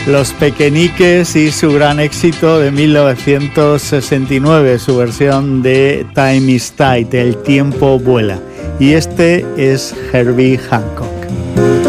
Los Pequeñiques y su gran éxito de 1969, su versión de Time is Tight, El tiempo vuela. Y este es Herbie Hancock.